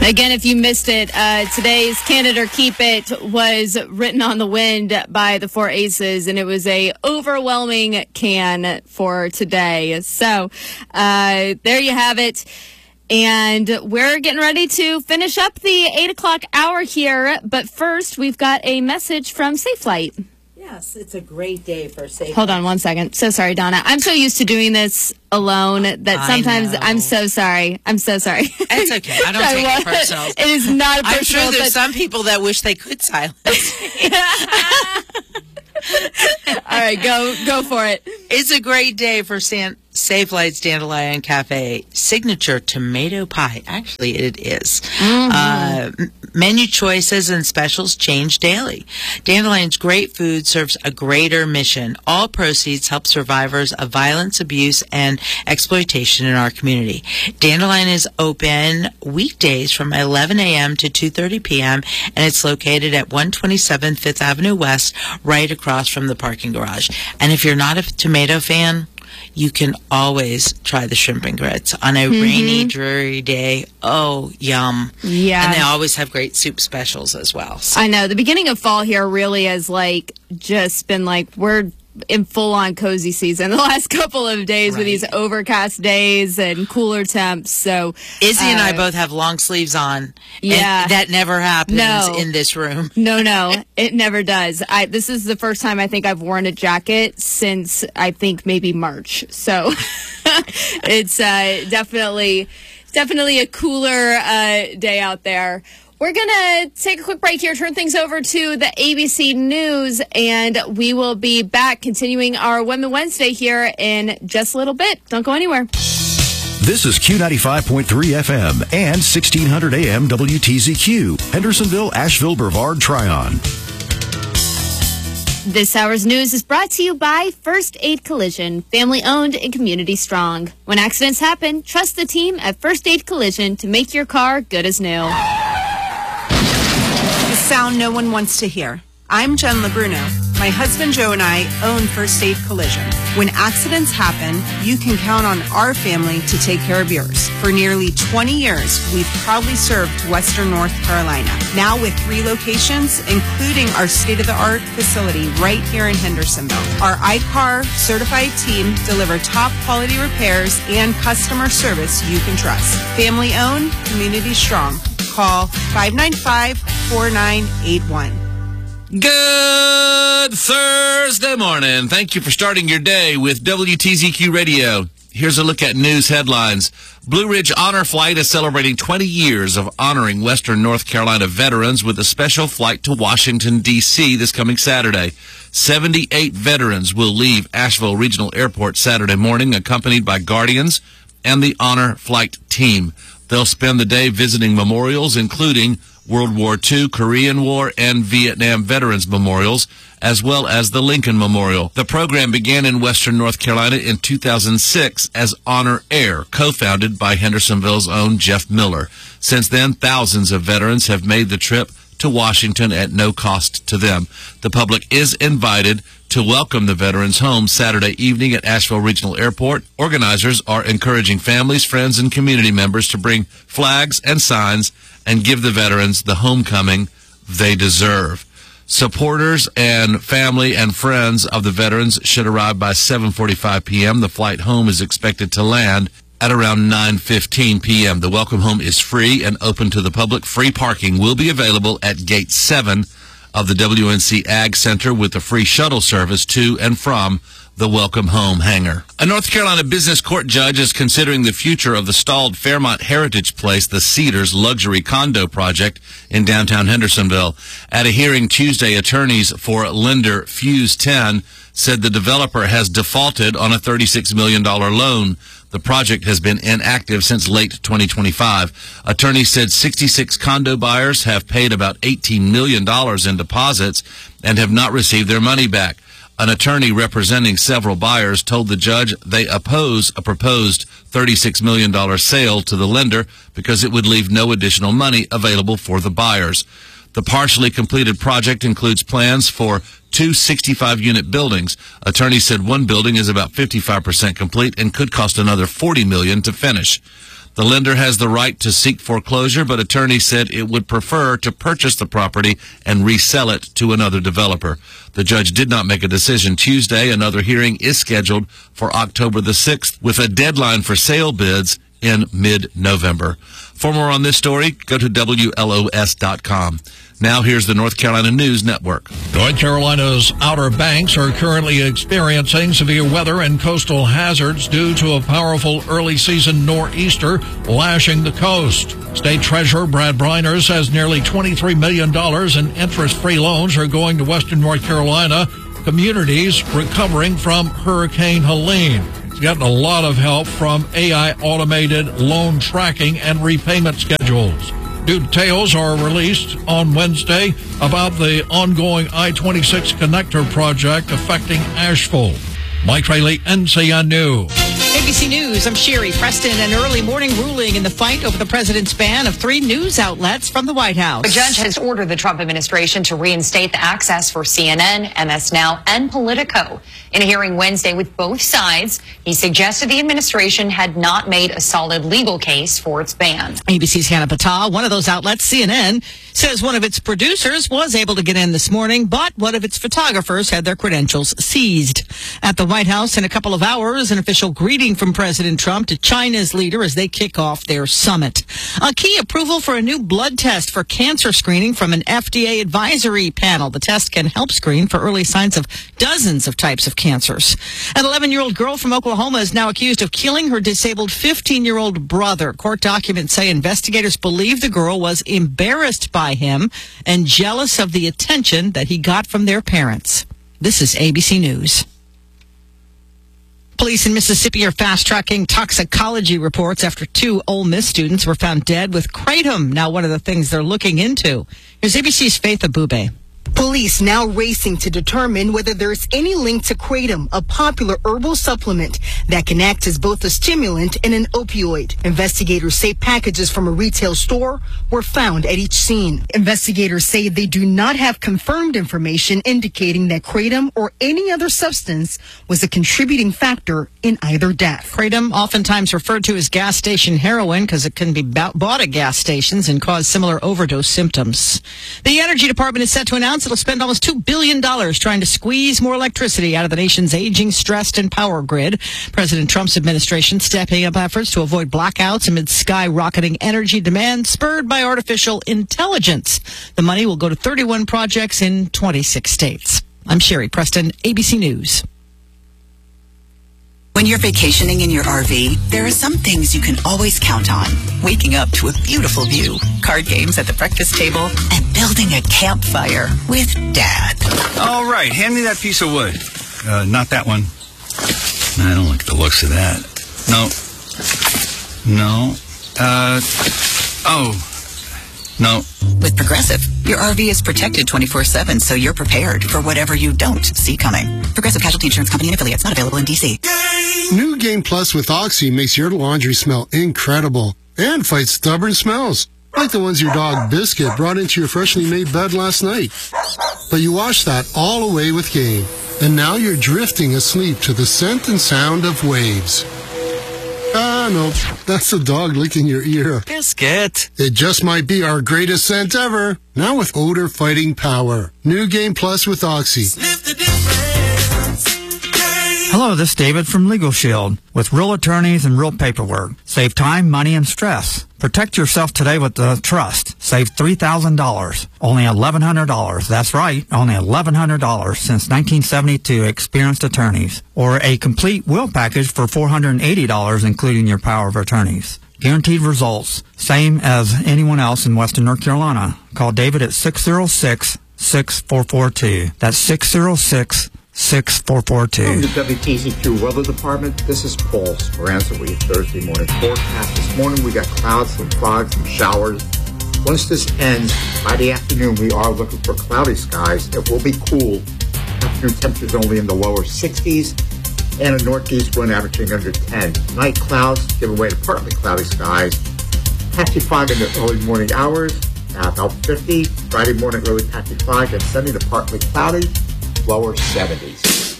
Again, if you missed it, today's Canada or Keep It was written on the wind by the Four Aces, and it was a overwhelming can for today. So there you have it. And we're getting ready to finish up the 8 o'clock hour here. But first, we've got a message from Safelite. Yes, it's a great day for Safelite. Hold on one second. So sorry, Donna. I'm so used to doing this alone that sometimes I'm so sorry. I'm so sorry. It's okay. I don't take it personal. It is not personal. I'm sure there's some people that wish they could silence. All right, go for it. It's a great day for Safelite's Dandelion Cafe signature tomato pie. Actually, it is. Menu choices and specials change daily. Dandelion's great food serves a greater mission. All proceeds help survivors of violence, abuse, and exploitation in our community. Dandelion is open weekdays from 11 a.m. to 2:30 p.m., and it's located at 127 5th Avenue West, right across from the parking garage. And if you're not a tomato fan, you can always try the shrimp and grits on a rainy, dreary day. Oh, yum. Yeah. And they always have great soup specials as well. So. I know. The beginning of fall here really has just been we're in full-on cozy season the last couple of days with these overcast days and cooler temps. So Izzy and I both have long sleeves on. Yeah. And that never happens in this room. No, it never does. This is the first time I think I've worn a jacket since I think maybe March. So it's definitely a cooler day out there. We're going to take a quick break here, turn things over to the ABC News, and we will be back continuing our Women Wednesday here in just a little bit. Don't go anywhere. This is Q95.3 FM and 1600 AM WTZQ, Hendersonville, Asheville, Brevard, Tryon. This hour's news is brought to you by First Aid Collision, family owned and community strong. When accidents happen, trust the team at First Aid Collision to make your car good as new. Sound no one wants to hear. I'm Jen LeBruno. My husband Joe and I own First Aid Collision. When accidents happen, you can count on our family to take care of yours. For nearly 20 years, we've proudly served Western North Carolina. Now with 3 locations, including our state-of-the-art facility right here in Hendersonville. Our iCar certified team deliver top quality repairs and customer service you can trust. Family owned, community strong. Call 595-4981. Good Thursday morning. Thank you for starting your day with WTZQ Radio. Here's a look at news headlines. Blue Ridge Honor Flight is celebrating 20 years of honoring Western North Carolina veterans with a special flight to Washington, D.C. this coming Saturday. 78 veterans will leave Asheville Regional Airport Saturday morning, accompanied by Guardians and the Honor Flight team. They'll spend the day visiting memorials, including World War II, Korean War, and Vietnam Veterans Memorials, as well as the Lincoln Memorial. The program began in Western North Carolina in 2006 as Honor Air, co-founded by Hendersonville's own Jeff Miller. Since then, thousands of veterans have made the trip to Washington at no cost to them. The public is invited to welcome the veterans home Saturday evening at Asheville Regional Airport. Organizers are encouraging families, friends, and community members to bring flags and signs and give the veterans the homecoming they deserve. Supporters and family and friends of the veterans should arrive by 7:45 p.m. The flight home is expected to land at around 9:15 p.m. The welcome home is free and open to the public. Free parking will be available at Gate 7 of the WNC Ag Center with a free shuttle service to and from the Welcome Home hangar. A North Carolina business court judge is considering the future of the stalled Fairmont Heritage Place, the Cedars luxury condo project in downtown Hendersonville. At a hearing Tuesday, attorneys for lender Fuse 10 said the developer has defaulted on a $36 million loan. The project has been inactive since late 2025. Attorneys said 66 condo buyers have paid about $18 million in deposits and have not received their money back. An attorney representing several buyers told the judge they oppose a proposed $36 million sale to the lender because it would leave no additional money available for the buyers. The partially completed project includes plans for 2 65-unit buildings. Attorneys said one building is about 55% complete and could cost another $40 million to finish. The lender has the right to seek foreclosure, but attorneys said it would prefer to purchase the property and resell it to another developer. The judge did not make a decision Tuesday. Another hearing is scheduled for October the 6th, with a deadline for sale bids in mid-November. For more on this story, go to WLOS.com. Now here's the North Carolina News Network. North Carolina's Outer Banks are currently experiencing severe weather and coastal hazards due to a powerful early season nor'easter lashing the coast. State Treasurer Brad Briner says nearly $23 million in interest-free loans are going to Western North Carolina communities recovering from Hurricane Helene. He's gotten a lot of help from AI automated loan tracking and repayment schedules. New details are released on Wednesday about the ongoing I-26 connector project affecting Asheville. Mike Rayleigh, NCN News. ABC News, I'm Sherry Preston. An early morning ruling in the fight over the president's ban of 3 news outlets from the White House. A judge has ordered the Trump administration to reinstate the access for CNN, MS Now, and Politico. In a hearing Wednesday with both sides, he suggested the administration had not made a solid legal case for its ban. ABC's Hannah Patel, one of those outlets, CNN, says one of its producers was able to get in this morning, but one of its photographers had their credentials seized. At the White House in a couple of hours, an official greeting from President Trump to China's leader as they kick off their summit. A key approval for a new blood test for cancer screening from an FDA advisory panel. The test can help screen for early signs of dozens of types of cancers. An 11-year-old girl from Oklahoma is now accused of killing her disabled 15-year-old brother. Court documents say investigators believe the girl was embarrassed by him and jealous of the attention that he got from their parents. This is ABC News. Police in Mississippi are fast-tracking toxicology reports after 2 Ole Miss students were found dead with kratom. Now, one of the things they're looking into. Here's ABC's Faith Abube. Police now racing to determine whether there's any link to kratom, a popular herbal supplement that can act as both a stimulant and an opioid. Investigators say packages from a retail store were found at each scene. Investigators say they do not have confirmed information indicating that kratom or any other substance was a contributing factor in either death. Kratom, oftentimes referred to as gas station heroin because it can be bought at gas stations and cause similar overdose symptoms. The Energy Department is set to announce it'll spend almost $2 billion trying to squeeze more electricity out of the nation's aging, stressed, and power grid. President Trump's administration stepping up efforts to avoid blackouts amid skyrocketing energy demand spurred by artificial intelligence. The money will go to 31 projects in 26 states. I'm Sherry Preston, ABC News. When you're vacationing in your RV, there are some things you can always count on. Waking up to a beautiful view, card games at the breakfast table, and building a campfire with Dad. All right, hand me that piece of wood. Not that one. I don't like the looks of that. No. No. With Progressive, your RV is protected 24/7, so you're prepared for whatever you don't see coming. Progressive Casualty Insurance Company and affiliates, not available in D.C. New Game Plus with Oxy makes your laundry smell incredible and fights stubborn smells, like the ones your dog Biscuit brought into your freshly made bed last night. But you washed that all away with Game, and now you're drifting asleep to the scent and sound of waves. No, that's the dog licking your ear. Biscuit. It just might be our greatest scent ever. Now with odor fighting power. New Game Plus with Oxy. Hello, this is David from Legal Shield. With real attorneys and real paperwork. Save time, money, and stress. Protect yourself today with the trust. Save $3,000. Only $1,100. That's right, only $1,100 since 1972 experienced attorneys. Or a complete will package for $480, including your power of attorneys. Guaranteed results. Same as anyone else in Western North Carolina. Call David at 606-6442. That's 606-6442. From the WTZQ Weather Department, this is Paul Speranza with your Thursday morning forecast. This morning we got clouds, some fog, some showers. Once this ends, by the afternoon we are looking for cloudy skies. It will be cool. Afternoon temperatures only in the lower 60s and a northeast wind averaging under 10. Night clouds give way to partly cloudy skies. Patchy fog in the early morning hours, about 50. Friday morning early patchy fog and sunny to partly cloudy. Lower 70s.